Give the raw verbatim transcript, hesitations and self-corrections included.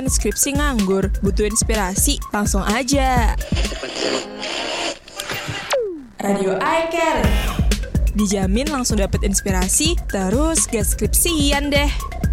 Skripsi nganggur, butuh inspirasi, langsung aja Radio iCare. Dijamin langsung dapet inspirasi, terus gak skripsian deh.